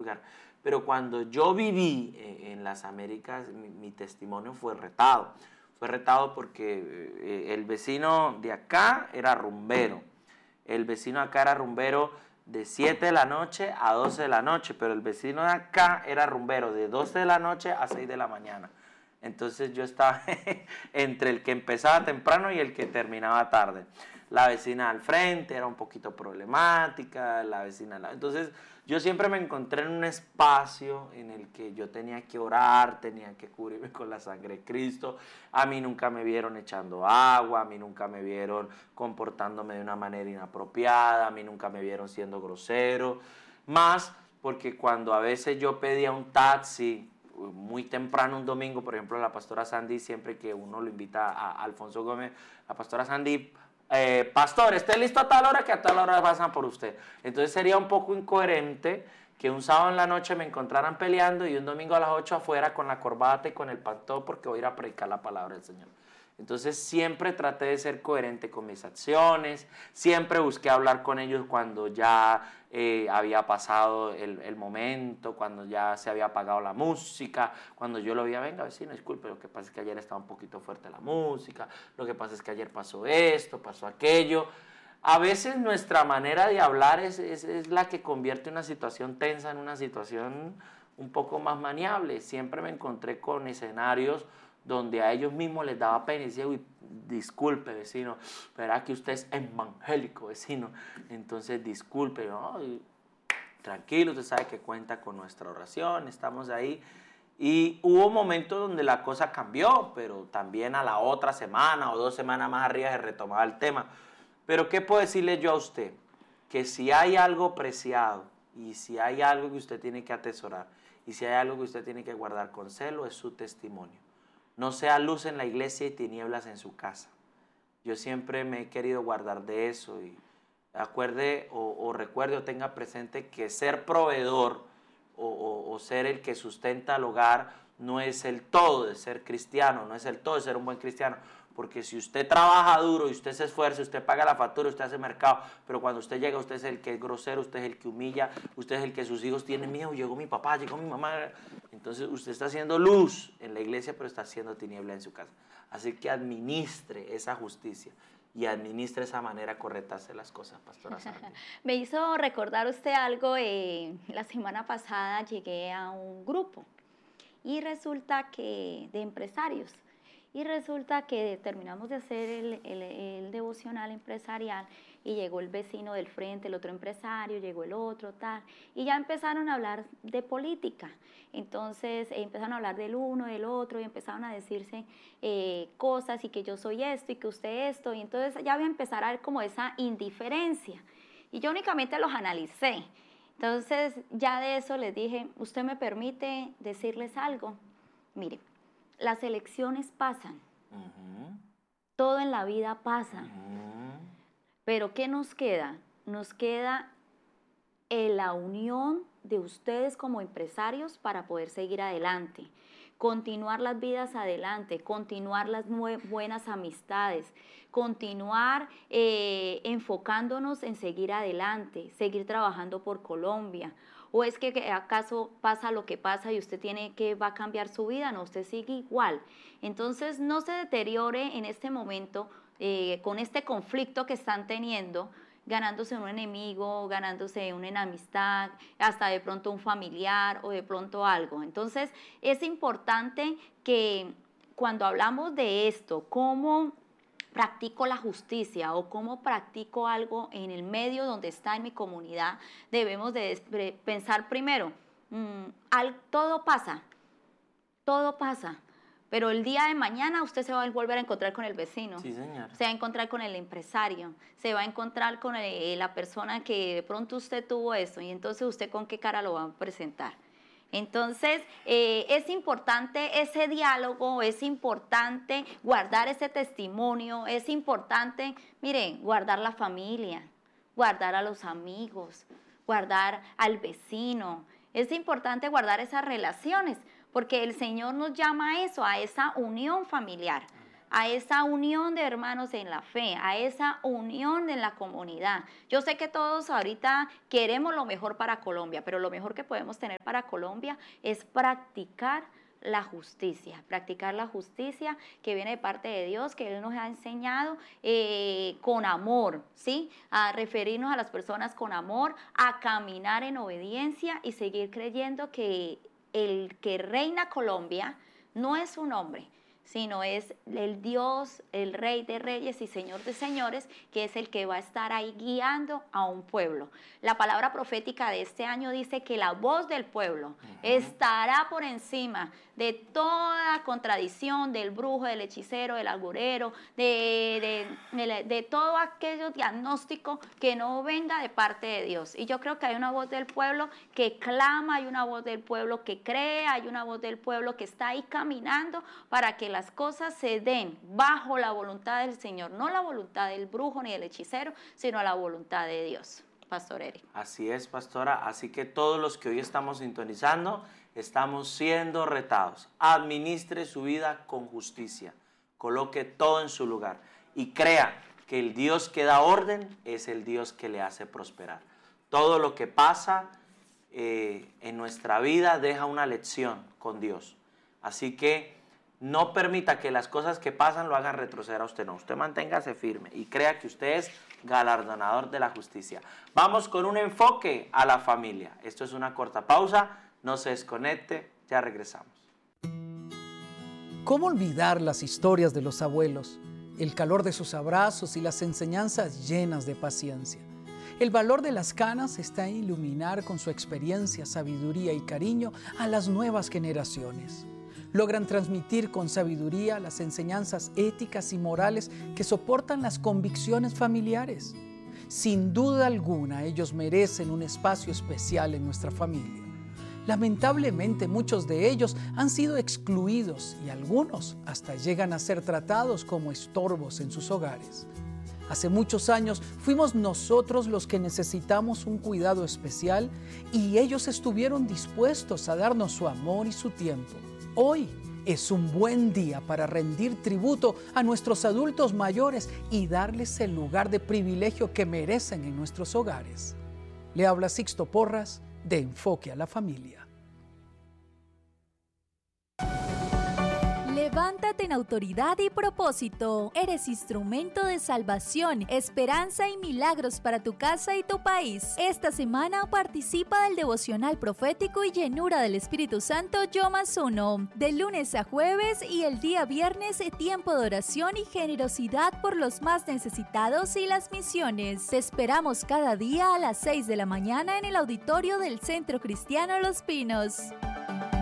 lugar. Pero cuando yo viví en las Américas, mi testimonio fue retado. Fue retado porque el vecino de acá era rumbero. El vecino de acá era rumbero de 7 de la noche a 12 de la noche, pero el vecino de acá era rumbero de 12 de la noche a 6 de la mañana. Entonces yo estaba entre el que empezaba temprano y el que terminaba tarde. La vecina al frente era un poquito problemática, la vecina... Entonces yo siempre me encontré en un espacio en el que yo tenía que orar, tenía que cubrirme con la sangre de Cristo. A mí nunca me vieron echando agua, a mí nunca me vieron comportándome de una manera inapropiada, a mí nunca me vieron siendo grosero. Más porque cuando a veces yo pedía un taxi muy temprano un domingo, por ejemplo, la pastora Sandy, siempre que uno lo invita a Alfonso Gómez, la pastora Sandy, pastor, esté listo a tal hora que a tal hora pasan por usted. Entonces sería un poco incoherente que un sábado en la noche me encontraran peleando y un domingo a las 8 afuera con la corbata y con el pantón porque voy a ir a predicar la palabra del Señor. Entonces siempre traté de ser coherente con mis acciones, siempre busqué hablar con ellos cuando ya había pasado el momento, cuando ya se había apagado la música, cuando yo lo veía, venga vecino, disculpe, lo que pasa es que ayer estaba un poquito fuerte la música, lo que pasa es que ayer pasó esto, pasó aquello. A veces nuestra manera de hablar es la que convierte una situación tensa en una situación un poco más maniable. Siempre me encontré con escenarios donde a ellos mismos les daba pena y decía, uy, disculpe vecino, verá que usted es evangélico vecino, entonces disculpe, ¿no? Tranquilo, usted sabe que cuenta con nuestra oración, estamos ahí. Y hubo momentos donde la cosa cambió, pero también a la otra semana o 2 semanas más arriba se retomaba el tema. Pero ¿qué puedo decirle yo a usted? Que si hay algo preciado y si hay algo que usted tiene que atesorar y si hay algo que usted tiene que guardar con celo, es su testimonio. No sea luz en la iglesia y tinieblas en su casa. Yo siempre me he querido guardar de eso y acuerde o recuerde o tenga presente que ser proveedor o ser el que sustenta el hogar no es el todo de ser cristiano, no es el todo de ser un buen cristiano. Porque si usted trabaja duro y usted se esfuerza, usted paga la factura, usted hace mercado, pero cuando usted llega, usted es el que es grosero, usted es el que humilla, usted es el que sus hijos tienen miedo, llegó mi papá, llegó mi mamá. Entonces usted está haciendo luz en la iglesia, pero está haciendo tiniebla en su casa. Así que administre esa justicia y administre esa manera correcta de hacer las cosas, pastora Sandy. Me hizo recordar usted algo, la semana pasada llegué a un grupo y resulta que de empresarios. Y resulta que terminamos de hacer el devocional empresarial y llegó el vecino del frente, el otro empresario, llegó el otro, tal. Y ya empezaron a hablar de política. Entonces empezaron a hablar del uno, del otro y empezaron a decirse cosas y que yo soy esto y que usted esto. Y entonces ya voy a empezar a ver como esa indiferencia. Y yo únicamente los analicé. Entonces ya de eso les dije, ¿usted me permite decirles algo? Mire. Las elecciones pasan, todo en la vida pasa, pero ¿qué nos queda? Nos queda la unión de ustedes como empresarios para poder seguir adelante, continuar las vidas adelante, continuar las buenas amistades, continuar enfocándonos en seguir adelante, seguir trabajando por Colombia. ¿O es que acaso pasa lo que pasa y usted va a cambiar su vida? No, usted sigue igual. Entonces no se deteriore en este momento con este conflicto que están teniendo, ganándose un enemigo, ganándose una enemistad, hasta de pronto un familiar o de pronto algo. Entonces es importante que cuando hablamos de esto, cómo practico la justicia o cómo practico algo en el medio donde está en mi comunidad, debemos de pensar primero, todo pasa, pero el día de mañana usted se va a volver a encontrar con el vecino, sí, señor. Se va a encontrar con el empresario, se va a encontrar con la persona que de pronto usted tuvo eso y entonces usted con qué cara lo va a presentar. Entonces, es importante ese diálogo, es importante guardar ese testimonio, es importante, miren, guardar la familia, guardar a los amigos, guardar al vecino. Es importante guardar esas relaciones, porque el Señor nos llama a eso, a esa unión familiar. a esa unión de hermanos en la fe, a esa unión en la comunidad. Yo sé que todos ahorita queremos lo mejor para Colombia, pero lo mejor que podemos tener para Colombia es practicar la justicia que viene de parte de Dios, que Él nos ha enseñado con amor, ¿sí? A referirnos a las personas con amor, a caminar en obediencia y seguir creyendo que el que reina Colombia no es un hombre, sino es el Dios, el Rey de Reyes y Señor de Señores, que es el que va a estar ahí guiando a un pueblo. La palabra profética de este año dice que la voz del pueblo estará por encima de toda contradicción del brujo, del hechicero, del agorero, de todo aquello diagnóstico que no venga de parte de Dios. Y yo creo que hay una voz del pueblo que clama, hay una voz del pueblo que cree, hay una voz del pueblo que está ahí caminando para que las cosas se den bajo la voluntad del Señor, no la voluntad del brujo ni del hechicero, sino la voluntad de Dios. Pastor Eric. Así es, pastora. Así que todos los que hoy estamos sintonizando, estamos siendo retados. Administre su vida con justicia. Coloque todo en su lugar. Y crea que el Dios que da orden es el Dios que le hace prosperar. Todo lo que pasa en nuestra vida deja una lección con Dios. Así que no permita que las cosas que pasan lo hagan retroceder a usted. No, usted manténgase firme y crea que usted es galardonador de la justicia. Vamos con un enfoque a la familia. Esto es una corta pausa. No se desconecte, ya regresamos. ¿Cómo olvidar las historias de los abuelos? El calor de sus abrazos y las enseñanzas llenas de paciencia. El valor de las canas está en iluminar con su experiencia, sabiduría y cariño a las nuevas generaciones. Logran transmitir con sabiduría las enseñanzas éticas y morales que soportan las convicciones familiares. Sin duda alguna, ellos merecen un espacio especial en nuestra familia. Lamentablemente, muchos de ellos han sido excluidos y algunos hasta llegan a ser tratados como estorbos en sus hogares. Hace muchos años fuimos nosotros los que necesitamos un cuidado especial y ellos estuvieron dispuestos a darnos su amor y su tiempo. Hoy es un buen día para rendir tributo a nuestros adultos mayores y darles el lugar de privilegio que merecen en nuestros hogares. Le habla Sixto Porras de Enfoque a la Familia. Levántate en autoridad y propósito. Eres instrumento de salvación, esperanza y milagros para tu casa y tu país. Esta semana participa del devocional profético y llenura del Espíritu Santo Yo Más Uno. De lunes a jueves y el día viernes, tiempo de oración y generosidad por los más necesitados y las misiones. Te esperamos cada día a las 6 de la mañana en el auditorio del Centro Cristiano Los Pinos.